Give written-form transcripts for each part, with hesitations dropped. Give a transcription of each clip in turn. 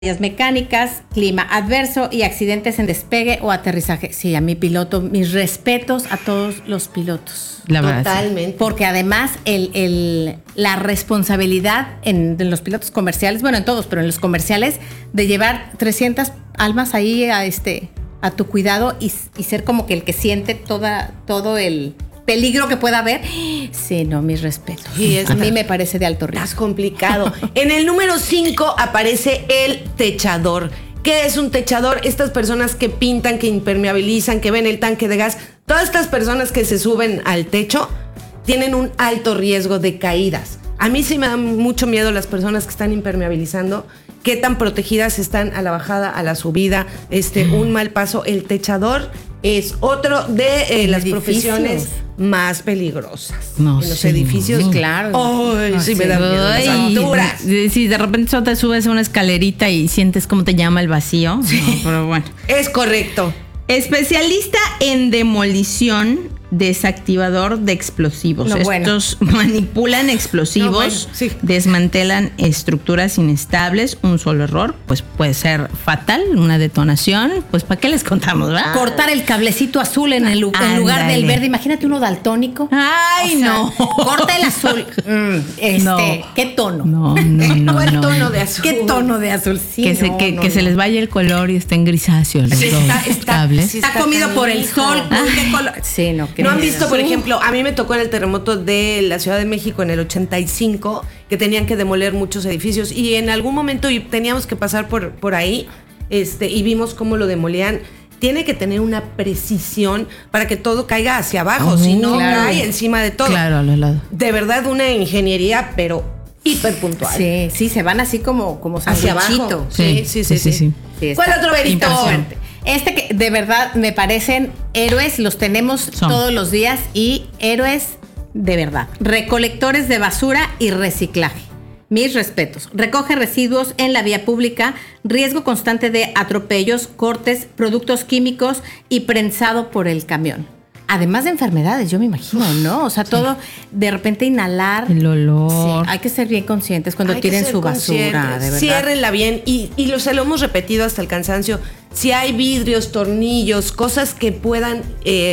mecánicas, clima adverso y accidentes en despegue o aterrizaje. Sí, a mi piloto, mis respetos a todos los pilotos. La verdad, totalmente. Sí. Porque además la responsabilidad en los pilotos comerciales, bueno, en todos, pero en los comerciales, de llevar 300 almas ahí a tu cuidado y ser como que el que siente todo el peligro que pueda haber. Sí, no, mis respetos. A mí me parece de alto riesgo. Está complicado. En el número 5 aparece el techador. ¿Qué es un techador? Estas personas que pintan, que impermeabilizan, que ven el tanque de gas. Todas estas personas que se suben al techo tienen un alto riesgo de caídas. A mí sí me dan mucho miedo las personas que están impermeabilizando. Qué tan protegidas están a la bajada, a la subida. Un mal paso. El techador es otro de las profesiones más peligrosas. En los edificios. Sí, claro. Ay, sí me da miedo las alturas. Si de repente te subes a una escalerita y sientes cómo te llama el vacío. Sí. No, pero bueno. Es correcto. Especialista en demolición, desactivador de explosivos. Estos manipulan explosivos, desmantelan estructuras inestables. Un solo error, pues puede ser fatal. Una detonación, pues ¿para qué les contamos, verdad? Cortar el cablecito azul en lugar del verde. Imagínate uno daltónico. Ay, no. Corta el azul. No. ¿Qué tono? No. ¿Cuál tono de azul? ¿Qué tono de azul? Sí, que se les vaya el color y estén grisáceos los cables. Está comido por el sol. ¿Qué color? Sí, no. ¿No han visto, por ejemplo, a mí me tocó en el terremoto de la Ciudad de México en el 85, que tenían que demoler muchos edificios y en algún momento teníamos que pasar por ahí y vimos cómo lo demolían? Tiene que tener una precisión para que todo caiga hacia abajo, si no cae encima de todo. Claro, a los lados. De verdad, una ingeniería, pero hiper puntual. Sí, se van así como hacia abajo. Sí. ¿Cuál otro verito? Que de verdad me parecen héroes, los tenemos todos los días y héroes de verdad. Recolectores de basura y reciclaje. Mis respetos. Recoge residuos en la vía pública, riesgo constante de atropellos, cortes, productos químicos y prensado por el camión. Además de enfermedades, yo me imagino, ¿no? O sea, todo, de repente inhalar. El olor. Sí, hay que ser bien conscientes cuando tiren su basura, de verdad. Ciérrenla bien y se lo hemos repetido hasta el cansancio. Si hay vidrios, tornillos, cosas que puedan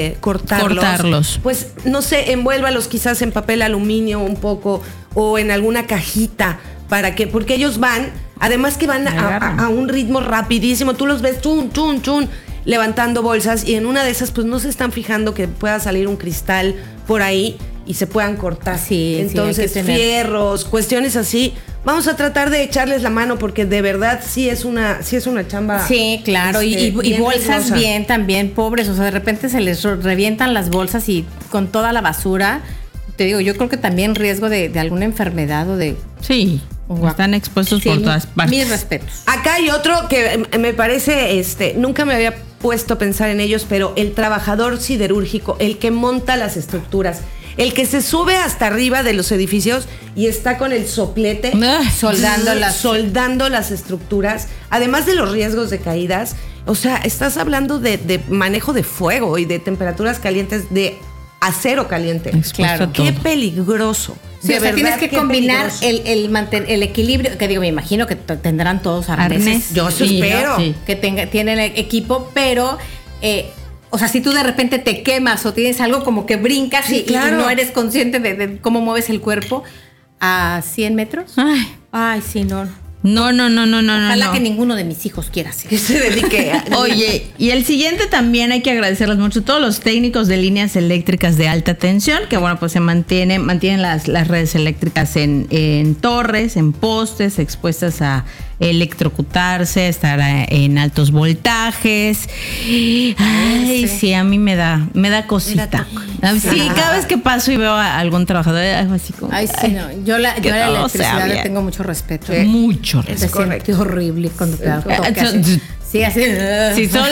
cortarlos, pues, no sé, envuélvalos quizás en papel aluminio un poco o en alguna cajita porque ellos van, además que van a un ritmo rapidísimo. Tú los ves, chun, levantando bolsas y en una de esas pues no se están fijando que pueda salir un cristal por ahí y se puedan cortar. Entonces, fierros, cuestiones así. Vamos a tratar de echarles la mano porque de verdad sí es una chamba. Sí, claro, y bolsas riesgosa. Bien también, pobres, o sea, de repente se les revientan las bolsas y con toda la basura. Te digo, yo creo que también riesgo de alguna enfermedad o de... Sí. Están expuestos por todas partes. Mis respetos. Acá hay otro que me parece, nunca me había puesto a pensar en ellos, pero el trabajador siderúrgico, el que monta las estructuras, el que se sube hasta arriba de los edificios y está con el soplete soldando las estructuras, además de los riesgos de caídas. O sea, estás hablando de manejo de fuego y de temperaturas calientes, de acero caliente. Claro. Qué peligroso. Sí, o sea, tienes que combinar el equilibrio, que digo, me imagino que tendrán todos arneses. Yo espero. ¿No? Que tienen el equipo, pero o sea, si tú de repente te quemas o tienes algo como que brincas y no eres consciente de cómo mueves el cuerpo a 100 metros. Ay, sí, no. Ojalá que ninguno de mis hijos quiera hacer. Que se dedique a... Oye, y el siguiente también hay que agradecerles mucho a todos los técnicos de líneas eléctricas de alta tensión, que bueno, pues se mantienen las redes eléctricas en torres, en postes, expuestas a electrocutarse, estar en altos voltajes. Ay, sí, a mí me da cosita. Sí, cada vez que paso y veo a algún trabajador, así como... Ay, sí, no. Yo a la electricidad le tengo mucho respeto. Mucho respeto. Es correcto. Horrible cuando te así. Sí, así. Si solo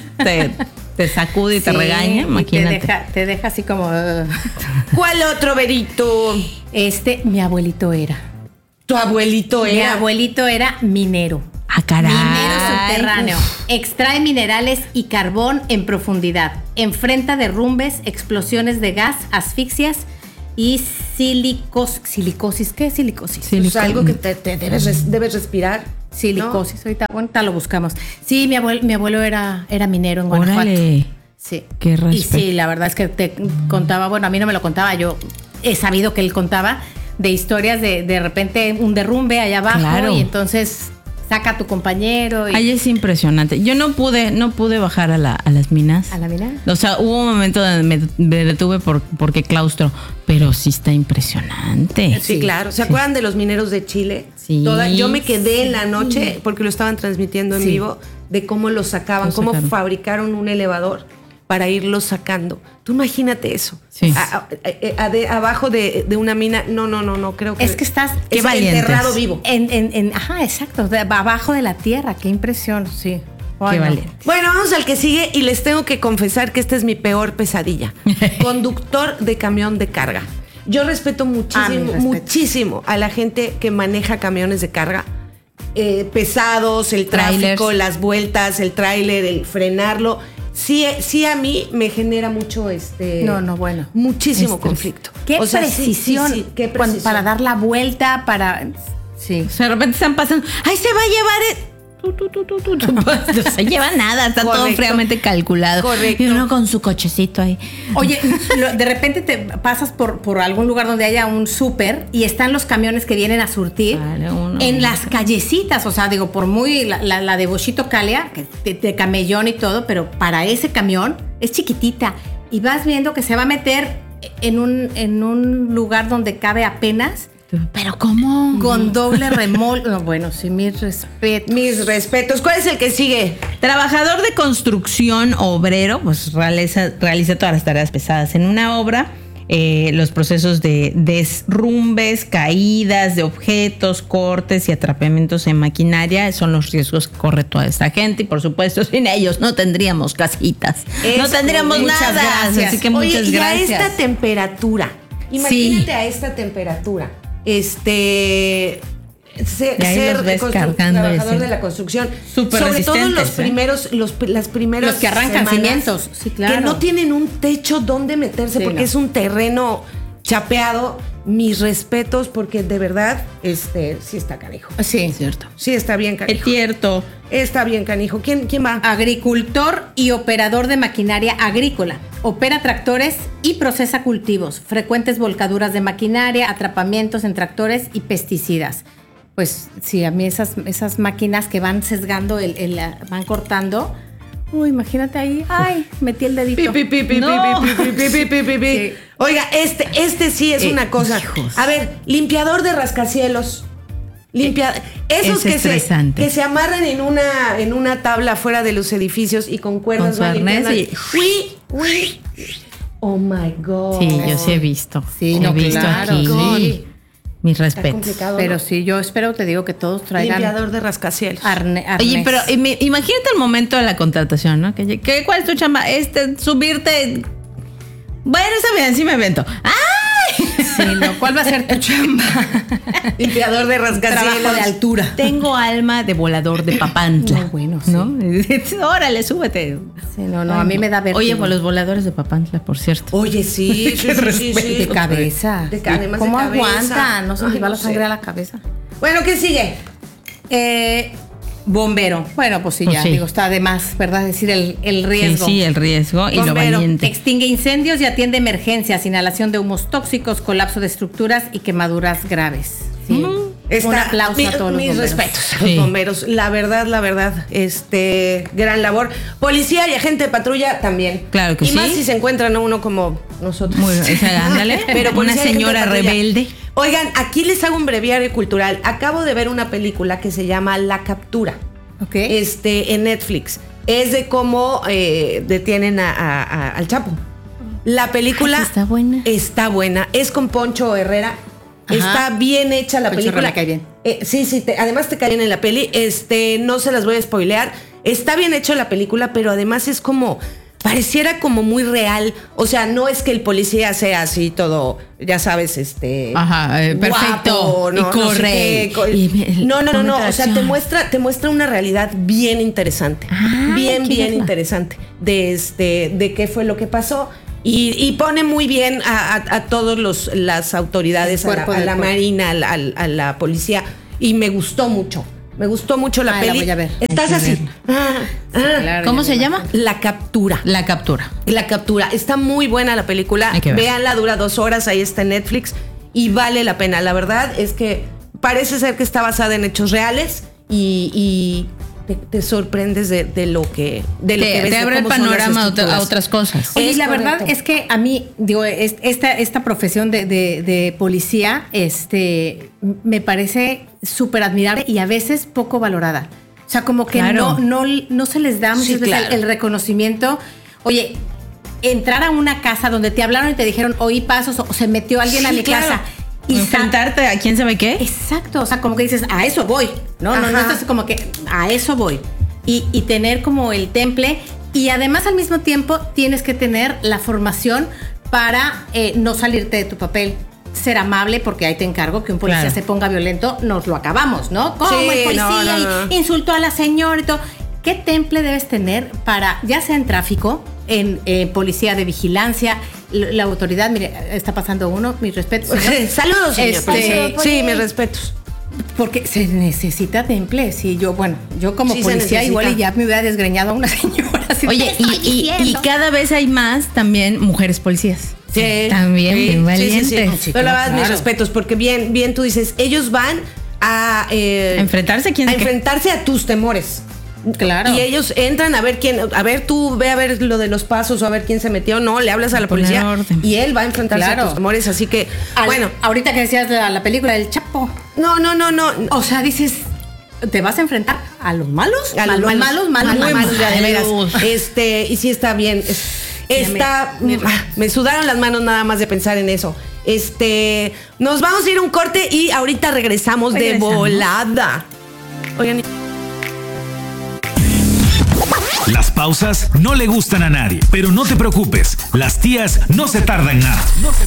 te sacude y te regaña, imagínate. Te deja así como... ¿Cuál otro verito? Mi abuelito era. ¿Tu abuelito era? Mi abuelito era minero. Ah, caray. Minero subterráneo. Extrae minerales y carbón en profundidad. Enfrenta derrumbes, explosiones de gas, asfixias y silicosis. ¿Qué es silicosis? Pues algo que te debes respirar. Silicosis, ahorita lo buscamos. Sí, mi abuelo era minero en Guanajuato. Órale. Sí. Qué respeto. Y sí, la verdad es que te contaba, bueno, a mí no me lo contaba, yo he sabido que él contaba de historias de repente un derrumbe allá abajo, claro. Y entonces saca a tu compañero. Ahí es impresionante. Yo no pude bajar a las minas. ¿A la mina? O sea, hubo un momento donde me detuve porque claustro, pero sí está impresionante. Sí, claro. ¿Se acuerdan de los mineros de Chile? Sí. Yo me quedé en la noche, porque lo estaban transmitiendo en vivo, de cómo los sacaban, cómo fabricaron un elevador para irlos sacando. Tú imagínate eso. Sí. Abajo de una mina. No, creo que... Es que estás enterrado vivo. Ajá, exacto. Abajo de la tierra. Qué impresión, sí. Qué valiente. Bueno, vamos al que sigue y les tengo que confesar que esta es mi peor pesadilla. Conductor de camión de carga. Yo respeto muchísimo a la gente que maneja camiones de carga. Pesados, el tráfico, las vueltas, el tráiler, el frenarlo. Sí, a mí me genera mucho muchísimo conflicto. Qué precisión, qué precisión. Para dar la vuelta, sí. O sea, de repente están pasando, ¡ay, se va a llevar! No se lleva nada, está todo fríamente calculado. Correcto. Y uno con su cochecito ahí. Oye, de repente te pasas por algún lugar donde haya un súper y están los camiones que vienen a surtir en las callecitas. O sea, digo, por muy la de Bochito Calia, que de camellón y todo, pero para ese camión es chiquitita. Y vas viendo que se va a meter en un lugar donde cabe apenas. ¿Pero cómo? Con doble remolque. No, bueno, sí, mis respetos. Mis respetos. ¿Cuál es el que sigue? Trabajador de construcción, obrero, pues realiza todas las tareas pesadas en una obra. Los procesos de derrumbes, caídas de objetos, cortes y atrapamientos en maquinaria son los riesgos que corre toda esta gente. Y por supuesto, sin ellos no tendríamos casitas. No tendríamos nada. Gracias. Así que muchas gracias. Y a esta temperatura. Imagínate a esta temperatura. Ser trabajador de la construcción, sobre todo los primeros los que arrancan cimientos, sí, claro, que no tienen un techo donde meterse, porque es un terreno chapeado. Mis respetos, porque de verdad sí está canijo. Sí, cierto. Sí está bien canijo. Es cierto. Está bien canijo. ¿Quién va? Agricultor y operador de maquinaria agrícola. Opera tractores y procesa cultivos. Frecuentes volcaduras de maquinaria, atrapamientos en tractores y pesticidas. Pues sí, a mí esas máquinas que van sesgando, van cortando. Uy, imagínate ahí. Ay, metí el dedito. Sí. Oiga, este sí es una cosa. Hijos. A ver, limpiador de rascacielos. Esos que se amarran en una tabla fuera de los edificios y con cuerdas van limpiando. Uy. Oh my God. Sí, yo sí he visto. Sí, he visto claro, aquí. Sí. Mis respetos. Pero ¿no? Sí, yo espero, te digo, que todos traigan limpiador de rascacielos. Arnés. Oye, pero imagínate el momento de la contratación, ¿no? ¿Cuál es tu chamba? Subirte. Bueno, está bien, sí me invento. ¡Ay! Sí, no. ¿Cuál va a ser tu chamba? Limpiador de rascacielos. Trabajo de altura. Tengo alma de volador de Papantla. No, bueno, sí. ¿No? Órale, súbete. Sí, no, a mí me da vértigo. Oye, por los voladores de Papantla, por cierto. Oye, sí. De cabeza. ¿Cómo aguantan? No se les va la sangre a la cabeza. Bueno, ¿qué sigue? Bombero. Bueno, pues sí, ya digo, está de más, ¿verdad? Decir el riesgo. Sí, el riesgo y Bombero. Lo valiente. Extingue incendios y atiende emergencias, inhalación de humos tóxicos, colapso de estructuras y quemaduras graves. Sí. Un aplauso a todos los bomberos. Mis respetos a los bomberos. La verdad, gran labor. Policía y agente de patrulla también. Claro que sí. Y más si se encuentran a uno como nosotros. Muy bien, ándale. Pero una señora rebelde. Oigan, aquí les hago un breviario cultural. Acabo de ver una película que se llama La Captura. Okay. En Netflix. Es de cómo detienen al Chapo. La película está buena. Es con Poncho Herrera. Ajá. Está bien hecha la película. Herrera cae bien. Sí, además te cae bien en la peli. No se las voy a spoilear. Está bien hecha la película, pero además es como... Pareciera como muy real. O sea, no es que el policía sea así todo, ya sabes, perfecto, guapo, no, y corre. No. O sea, te muestra una realidad bien interesante. Bien interesante. De qué fue lo que pasó. Y pone muy bien a todos las autoridades, a la Marina, a la policía. Y me gustó mucho. Me gustó mucho la peli. La voy a ver. Estás así. Claro, ¿cómo se llama? La captura. La captura. La captura. Está muy buena la película. Véanla, dura 2 horas, ahí está en Netflix y vale la pena. La verdad es que parece ser que está basada en hechos reales y te sorprendes de lo que ves. Te abre el panorama a otras cosas. Oye, la verdad es que a mí, digo, esta profesión de policía, me parece súper admirable y a veces poco valorada. O sea, como que no se les da muchas veces el reconocimiento. Oye, entrar a una casa donde te hablaron y te dijeron oí pasos o se metió alguien a mi casa. Y enfrentarte a quién sabe qué. Exacto, o sea, como que dices, a eso voy. No, estás como que a eso voy. Y tener como el temple. Y además al mismo tiempo tienes que tener la formación para no salirte de tu papel. Ser amable, porque ahí te encargo que un policía se ponga violento, nos lo acabamos, ¿no? Como el policía insultó a la señora y todo. ¿Qué temple debes tener para, ya sea en tráfico, en policía de vigilancia, la autoridad? Mire, está pasando uno, mis respetos. Saludos, señor. Sí, mis respetos. Porque se necesita temple. Sí, yo como policía igual y ya me hubiera desgreñado a una señora. Oye, y cada vez hay más también mujeres policías. Sí. También, bien valientes. Sí. Pero la verdad, mis respetos, porque bien tú dices, ellos van a enfrentarse a tus temores. Claro. Y ellos entran a ver tú ve a ver lo de los pasos o a ver quién se metió, no, le hablas a la policía y él va a enfrentarse a tus temores, así que bueno. Ahorita que decías la película del Chapo. No. O sea, dices, ¿te vas a enfrentar a los malos? A los malos, de veras. Y sí está bien. Me sudaron las manos nada más de pensar en eso. Nos vamos a ir a un corte y ahorita regresamos de volada. Oigan. Las pausas no le gustan a nadie, pero no te preocupes, las tías no se tardan nada.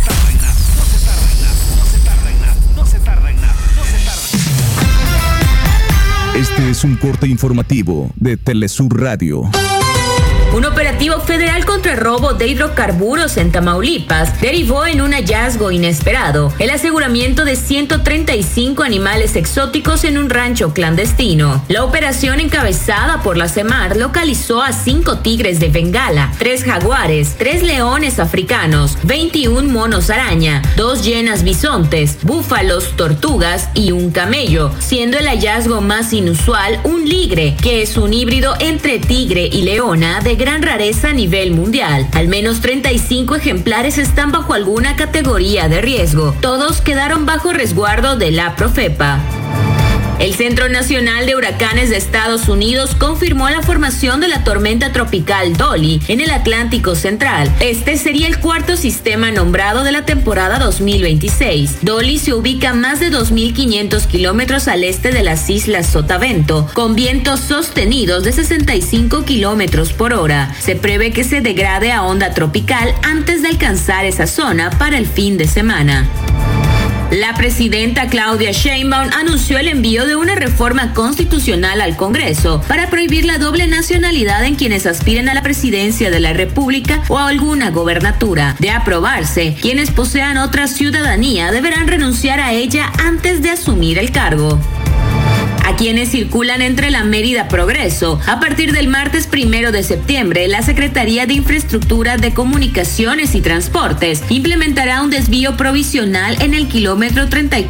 Este es un corte informativo de Telesur Radio. Un operativo federal contra el robo de hidrocarburos en Tamaulipas derivó en un hallazgo inesperado: el aseguramiento de 135 animales exóticos en un rancho clandestino. La operación, encabezada por la SEMAR, localizó a 5 tigres de Bengala, 3 jaguares, 3 leones africanos, 21 monos araña, 2 hienas bisontes, búfalos, tortugas y un camello, siendo el hallazgo más inusual un ligre, que es un híbrido entre tigre y leona de gran rareza a nivel mundial. Al menos 35 ejemplares están bajo alguna categoría de riesgo. Todos quedaron bajo resguardo de la Profepa. El Centro Nacional de Huracanes de Estados Unidos confirmó la formación de la tormenta tropical Dolly en el Atlántico Central. Este sería el 4º sistema nombrado de la temporada 2026. Dolly se ubica a más de 2.500 kilómetros al este de las Islas Sotavento, con vientos sostenidos de 65 kilómetros por hora. Se prevé que se degrade a onda tropical antes de alcanzar esa zona para el fin de semana. La presidenta Claudia Sheinbaum anunció el envío de una reforma constitucional al Congreso para prohibir la doble nacionalidad en quienes aspiren a la presidencia de la República o a alguna gobernatura. De aprobarse, quienes posean otra ciudadanía deberán renunciar a ella antes de asumir el cargo. A quienes circulan entre la Mérida Progreso, a partir del martes 1 de septiembre, la Secretaría de Infraestructura de Comunicaciones y Transportes implementará un desvío provisional en el kilómetro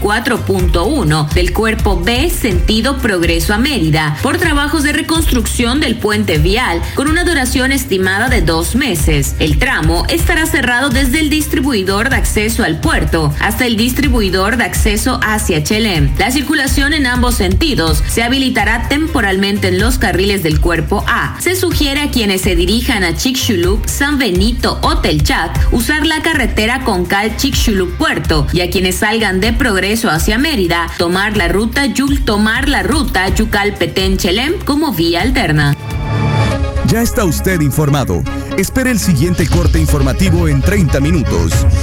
34.1 del cuerpo B sentido Progreso a Mérida, por trabajos de reconstrucción del puente vial, con una duración estimada de 2 meses. El tramo estará cerrado desde el distribuidor de acceso al puerto hasta el distribuidor de acceso hacia Chelem. La circulación en ambos sentidos se habilitará temporalmente en los carriles del cuerpo A. Se sugiere a quienes se dirijan a Chicxulub, San Benito o Telchac usar la carretera Concal Chicxulub Puerto, y a quienes salgan de Progreso hacia Mérida tomar la ruta Yucal-Petén Chelem como vía alterna. Ya está usted informado. Espere el siguiente corte informativo en 30 minutos.